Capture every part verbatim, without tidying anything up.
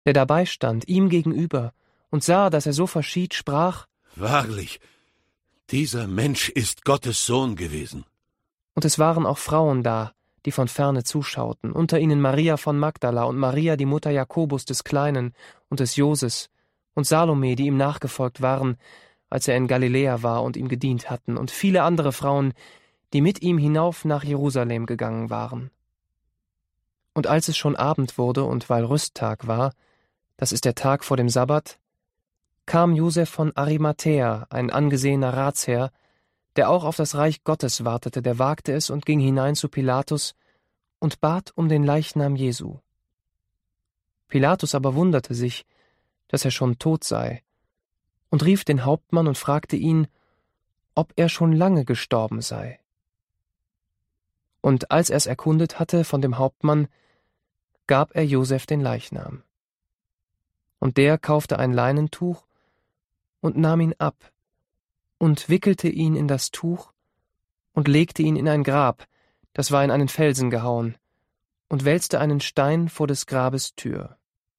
der dabei stand, ihm gegenüber, und sah, dass er so verschied, sprach: Wahrlich, dieser Mensch ist Gottes Sohn gewesen. Und es waren auch Frauen da, die von ferne zuschauten, unter ihnen Maria von Magdala und Maria, die Mutter Jakobus des Kleinen und des Joses, und Salome, die ihm nachgefolgt waren, als er in Galiläa war und ihm gedient hatten, und viele andere Frauen, die mit ihm hinauf nach Jerusalem gegangen waren. Und als es schon Abend wurde und weil Rüsttag war, das ist der Tag vor dem Sabbat, kam Josef von Arimathäa, ein angesehener Ratsherr, der auch auf das Reich Gottes wartete, der wagte es und ging hinein zu Pilatus und bat um den Leichnam Jesu. Pilatus aber wunderte sich, dass er schon tot sei, und rief den Hauptmann und fragte ihn, ob er schon lange gestorben sei. Und als er es erkundet hatte von dem Hauptmann, gab er Josef den Leichnam. Und der kaufte ein Leinentuch und nahm ihn ab und wickelte ihn in das Tuch und legte ihn in ein Grab, das war in einen Felsen gehauen, und wälzte einen Stein vor des Grabes Tür.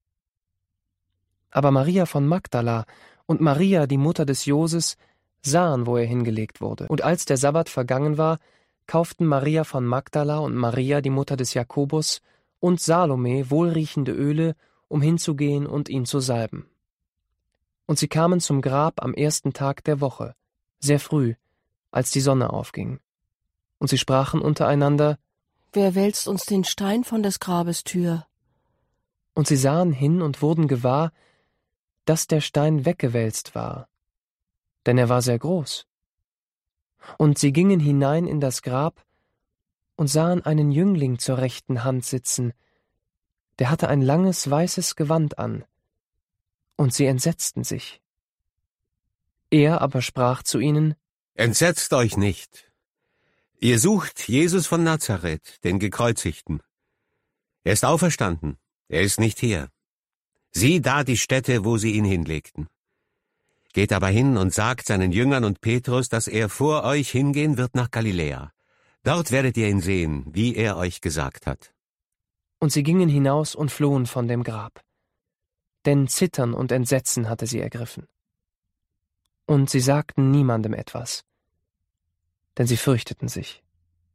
Aber Maria von Magdala und Maria, die Mutter des Joses, sahen, wo er hingelegt wurde. Und als der Sabbat vergangen war, kauften Maria von Magdala und Maria, die Mutter des Jakobus, und Salome wohlriechende Öle, um hinzugehen und ihn zu salben. Und sie kamen zum Grab am ersten Tag der Woche, sehr früh, als die Sonne aufging. Und sie sprachen untereinander: Wer wälzt uns den Stein von des Grabes Tür? Und sie sahen hin und wurden gewahr, dass der Stein weggewälzt war, denn er war sehr groß. Und sie gingen hinein in das Grab und sahen einen Jüngling zur rechten Hand sitzen, der hatte ein langes weißes Gewand an, und sie entsetzten sich. Er aber sprach zu ihnen: Entsetzt euch nicht. Ihr sucht Jesus von Nazareth, den Gekreuzigten. Er ist auferstanden, er ist nicht hier. Sieh da die Stätte, wo sie ihn hinlegten. Geht aber hin und sagt seinen Jüngern und Petrus, dass er vor euch hingehen wird nach Galiläa. Dort werdet ihr ihn sehen, wie er euch gesagt hat. Und sie gingen hinaus und flohen von dem Grab. Denn Zittern und Entsetzen hatte sie ergriffen. Und sie sagten niemandem etwas, denn sie fürchteten sich.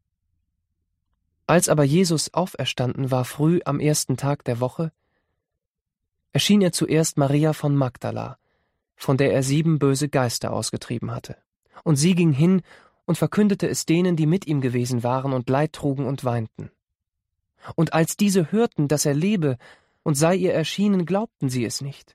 Als aber Jesus auferstanden war früh am ersten Tag der Woche, erschien er zuerst Maria von Magdala, von der er sieben böse Geister ausgetrieben hatte. Und sie ging hin und verkündete es denen, die mit ihm gewesen waren und Leid trugen und weinten. Und als diese hörten, dass er lebe und sei ihr erschienen, glaubten sie es nicht.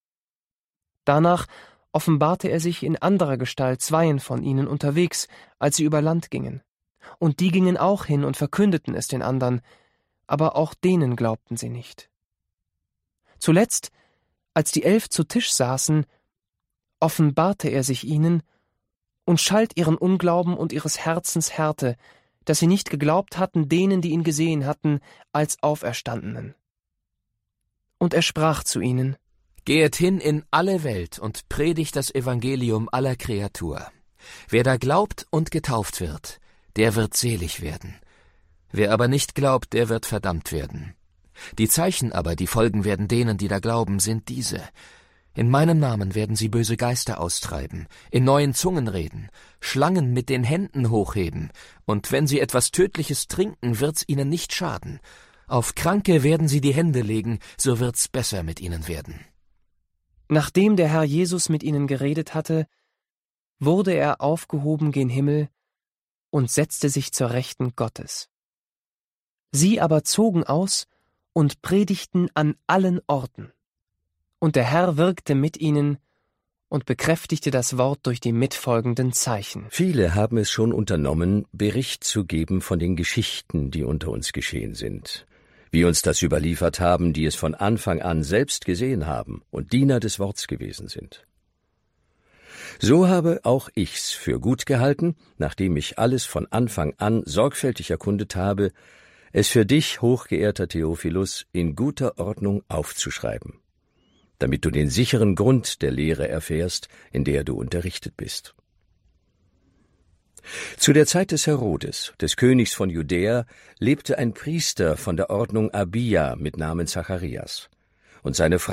Danach offenbarte er sich in anderer Gestalt zweien von ihnen unterwegs, als sie über Land gingen. Und die gingen auch hin und verkündeten es den anderen, aber auch denen glaubten sie nicht. Zuletzt, als die Elf zu Tisch saßen, offenbarte er sich ihnen und schalt ihren Unglauben und ihres Herzens Härte, dass sie nicht geglaubt hatten denen, die ihn gesehen hatten, als Auferstandenen. Und er sprach zu ihnen: Gehet hin in alle Welt und predigt das Evangelium aller Kreatur. Wer da glaubt und getauft wird, der wird selig werden. Wer aber nicht glaubt, der wird verdammt werden. Die Zeichen aber, die folgen werden denen, die da glauben, sind diese: In meinem Namen werden sie böse Geister austreiben, in neuen Zungen reden, Schlangen mit den Händen hochheben, und wenn sie etwas Tödliches trinken, wird's ihnen nicht schaden. Auf Kranke werden sie die Hände legen, so wird's besser mit ihnen werden. Nachdem der Herr Jesus mit ihnen geredet hatte, wurde er aufgehoben gen Himmel und setzte sich zur Rechten Gottes. Sie aber zogen aus und predigten an allen Orten. Und der Herr wirkte mit ihnen und bekräftigte das Wort durch die mitfolgenden Zeichen. Viele haben es schon unternommen, Bericht zu geben von den Geschichten, die unter uns geschehen sind, wie uns das überliefert haben, die es von Anfang an selbst gesehen haben und Diener des Worts gewesen sind. So habe auch ich's für gut gehalten, nachdem ich alles von Anfang an sorgfältig erkundet habe, es für dich, hochgeehrter Theophilus, in guter Ordnung aufzuschreiben, damit du den sicheren Grund der Lehre erfährst, in der du unterrichtet bist. Zu der Zeit des Herodes, des Königs von Judäa, lebte ein Priester von der Ordnung Abia mit Namen Zacharias. und seine